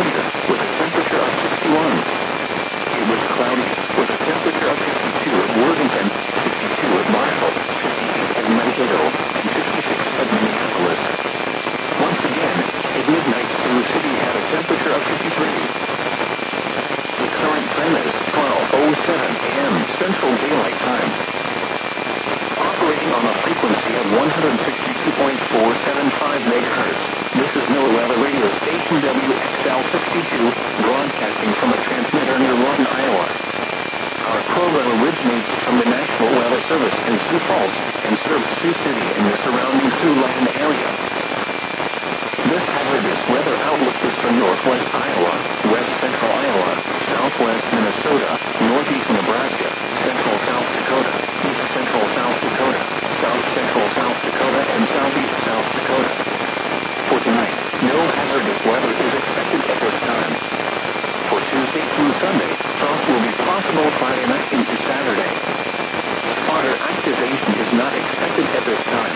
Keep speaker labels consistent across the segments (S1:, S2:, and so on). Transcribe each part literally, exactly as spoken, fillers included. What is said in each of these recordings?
S1: clear, with a temperature of sixty-one. It was cloudy, with a temperature of fifty-two at Worthington, fifty-two at Marshall, fifty-eight at Mankato, and fifty-six at Minneapolis. Once again, at midnight, Sioux City had a temperature of fifty-three. The current time is twelve oh seven a m Central Daylight Time. Operating on a frequency of one hundred sixty-two point four seven five megahertz, this is NOAA Weather Radio Station W X L sixty-two, broadcasting from a transmitter near Lawton, Iowa. Our program originates from the National Weather Service in Sioux Falls and serves Sioux City and the surrounding Siouxland area. This hazardous weather outlook is for northwest Iowa, west central Iowa, southwest Minnesota, northeast Nebraska, central South Dakota, east central South Dakota, south central South Dakota, and southeast South Dakota. For tonight, no hazardous weather is expected at this time. For Tuesday through Sunday, frost will be possible Friday night into Saturday. Spotter activation is not expected at this time.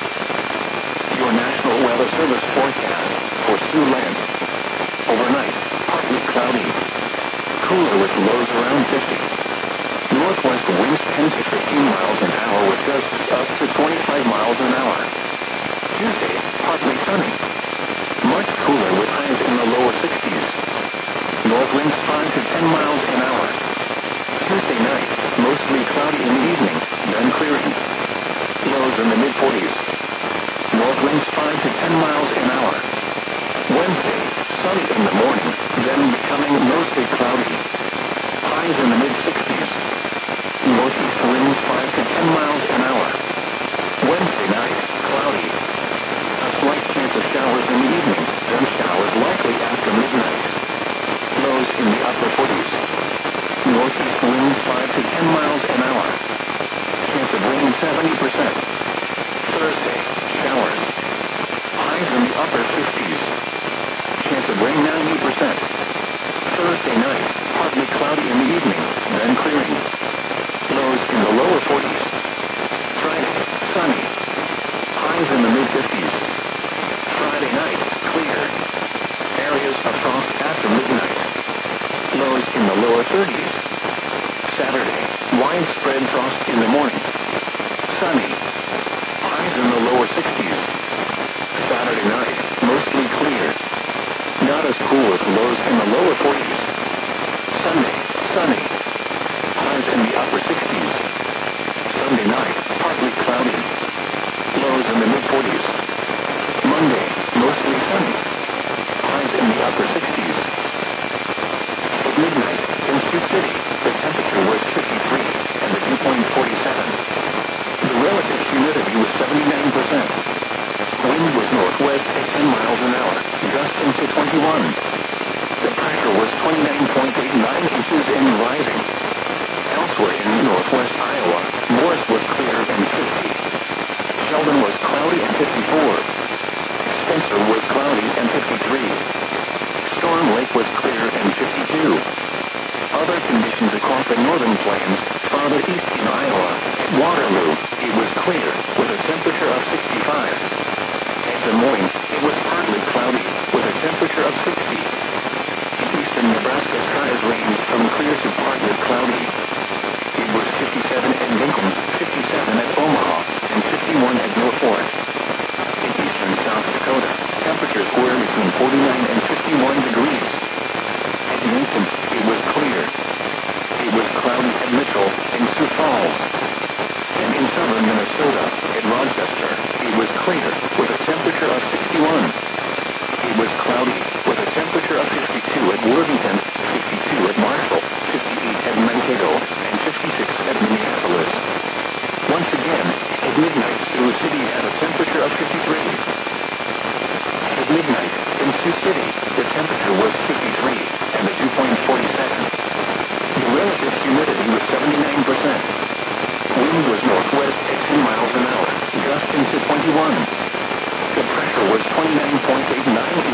S1: Your National Weather Service forecast for Siouxland. Overnight, partly cloudy. Cooler with lows around fifty. Northwest winds ten to fifteen miles an hour with gusts up to twenty-five miles an hour. Tuesday, partly sunny. Much cooler with highs in the lower sixties. North winds five to ten miles an hour. Tuesday night, mostly cloudy in the evening, then clearing. Lows in the mid forties. North winds five to ten miles an hour. Wednesday, sunny in the morning, then becoming mostly cloudy. Highs in the mid sixties. Northeast winds five to ten miles an hour. Wednesday night, cloudy. A slight chance of showers in the evening, then showers likely after midnight. Lows in the upper forties. Northeast winds five to ten miles an hour. Chance of rain seventy percent. Thursday, showers. Highs in the upper fifties. Chance of rain ninety percent. Thursday night, partly cloudy in the evening, then clearing. Lows in the lower forties. Friday, sunny. Highs in the mid fifties. Friday night, clear. Areas of frost after midnight. Lows in the lower thirties. Saturday, widespread frost in the morning. Sunny. Highs in the lower sixties. Saturday night, mostly clear. Not as cool with lows in the lower forties. Sunday, sunny. Highs in the upper sixties. Sunday night, partly cloudy. Lows in the mid forties. Monday, mostly sunny. Highs in the upper sixties. At midnight, in Sioux City, the temperature was fifty-three, and the dew point forty-seven. The relative humidity was seventy-nine percent. Wind was northwest at ten miles an hour, gusting to twenty-one. The pressure was twenty-nine point eight nine inches and rising. Elsewhere in northwest Iowa, Morris was clear and fifty. Sheldon was cloudy and fifty-four. Spencer was cloudy and fifty-three. Storm Lake was clear and fifty-two. Other conditions across the northern plains, farther east in Iowa, at Waterloo, it was clear, with a temperature of sixty-five. At Des Moines, it was partly cloudy, with a temperature of sixty. In eastern Nebraska, skies ranged from clear to partly cloudy. It was fifty-seven at Lincoln, fifty-seven at Omaha, and fifty-one at Norfolk. In eastern South Dakota, temperatures were between forty-nine and fifty-one degrees. At Yankton, it was clear. It was cloudy at Mitchell and Sioux Falls. And in southern Minnesota, at Rochester, it was clear, with a temperature of sixty-one. It was cloudy, with a temperature of fifty-two at Worthington, fifty-two at Marshall, fifty-eight at Mankato, and fifty-six at Minneapolis. Once again, at midnight, Sioux City had a temperature of fifty-three. At midnight, in Sioux City, the temperature was fifty-three, and the dew point forty-seven. The relative humidity was seventy-nine percent. Wind was northwest at ten miles an hour, gusting to twenty-one. The pressure was twenty-nine point eight nine